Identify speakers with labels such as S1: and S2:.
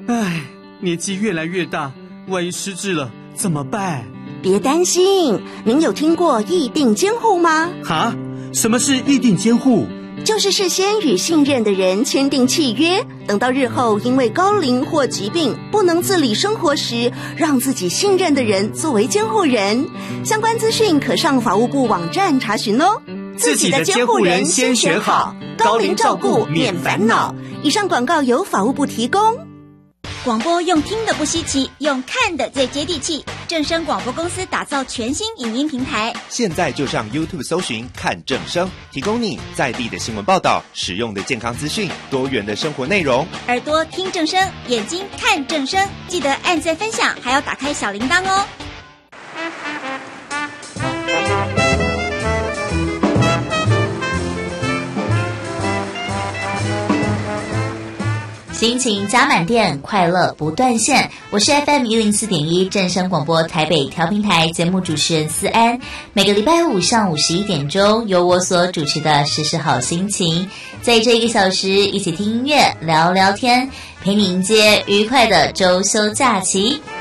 S1: 唉，年纪越来越大，万一失智了怎么办？
S2: 别担心，您有听过议定监护吗？
S1: 哈？什么是议定监护？
S2: 就是事先与信任的人签订契约，等到日后因为高龄或疾病不能自理生活时，让自己信任的人作为监护人。相关资讯可上法务部网站查询哦。
S1: 自己的监护人先选好，高龄照顾免烦恼。
S2: 以上广告由法务部提供。
S3: 广播用听的不稀奇，用看的最接地气。正声广播公司打造全新影音平台，
S4: 现在就上 YouTube 搜寻看正声，提供你在地的新闻报道、实用的健康资讯、多元的生活内容。
S3: 耳朵听正声，眼睛看正声，记得按赞分享，还要打开小铃铛哦。
S5: 心情加满电，快乐不断线。我是 FM104.1 正声广播台北调频台节目主持人思安。每个礼拜五上午11点钟，由我所主持的时时好心情，在这1个小时一起听音乐、聊聊天，陪你迎接愉快的周休假期。